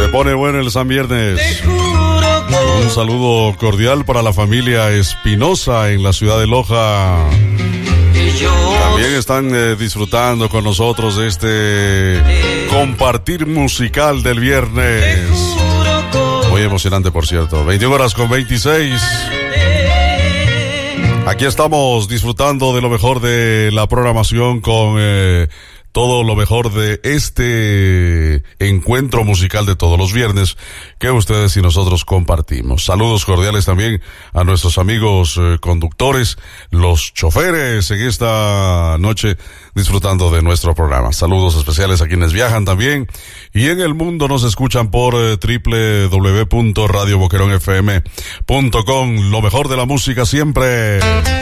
pone bueno el San Viernes. Un saludo cordial para la familia Espinosa en la ciudad de Loja. También están disfrutando con nosotros de este compartir musical del viernes. Muy emocionante, por cierto. 21:26. Aquí estamos disfrutando de lo mejor de la programación con todo lo mejor de este encuentro musical de todos los viernes que ustedes y nosotros compartimos. Saludos cordiales también a nuestros amigos conductores, los choferes en esta noche disfrutando de nuestro programa. Saludos especiales a quienes viajan también y en el mundo nos escuchan por www.radioboqueronfm.com. Lo mejor de la música siempre.